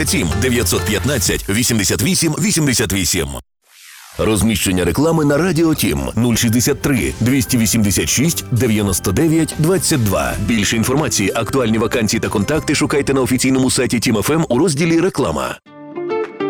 Тім 915 88 88. Розміщення реклами на Радіо Тім 063 286 99 22. Більше інформації, актуальні вакансії та контакти шукайте на офіційному сайті Тім ФМ у розділі «Реклама».